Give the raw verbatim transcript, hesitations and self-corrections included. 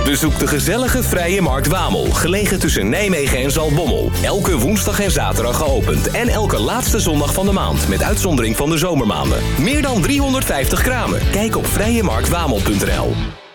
Bezoek de gezellige Vrije Markt Wamel, gelegen tussen Nijmegen en Zaltbommel. Elke woensdag en zaterdag geopend en elke laatste zondag van de maand, met uitzondering van de zomermaanden. Meer dan driehonderdvijftig kramen. Kijk op vrije markt wamel punt n l.